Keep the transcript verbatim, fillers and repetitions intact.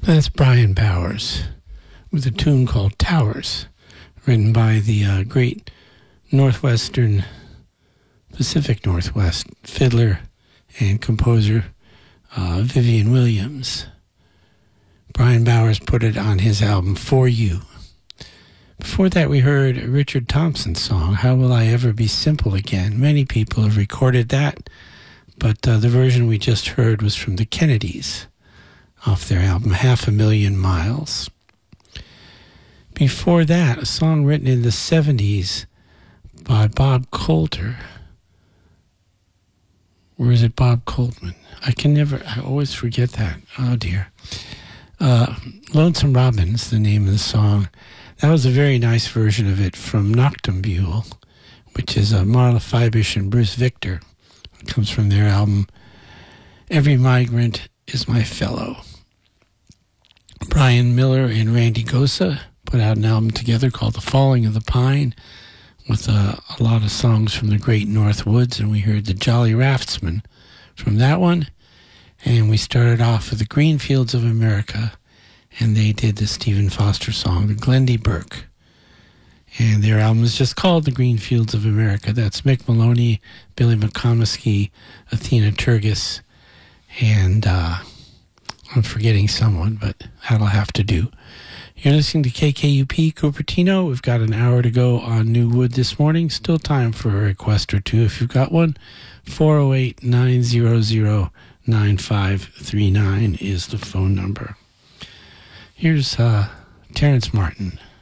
That's Brian Bowers with a tune called Towers, written by the uh, great Northwestern, Pacific Northwest fiddler and composer uh, Vivian Williams. Brian Bowers put it on his album For You. Before that, we heard Richard Thompson's song, How Will I Ever Be Simple Again? Many people have recorded that, but uh, the version we just heard was from the Kennedys off their album Half a Million Miles. Before that, a song written in the seventies by Bob Coulter. Or is it Bob Coltman? I can never, I always forget that. Oh dear. Uh, Lonesome Robin's the name of the song. That was a very nice version of it from Noctambule, which is uh, Marla Fibish and Bruce Victor. It comes from their album Every Migrant is My Fellow. Brian Miller and Randy Gosa put out an album together called The Falling of the Pine with uh, a lot of songs from the Great North Woods, and we heard the Jolly Raftsmen from that one. And we started off with the Green Fields of America, and they did the Stephen Foster song, the Glendy Burke. And their album is just called The Green Fields of America. That's Mick Maloney, Billy McComiskey, Athena Turgis, and uh, I'm forgetting someone, but that'll have to do. You're listening to K K U P Cupertino. We've got an hour to go on New Wood this morning. Still time for a request or two if you've got one. four oh eight, nine hundred, nine five three nine is the phone number. Here's uh, Terrence Martin.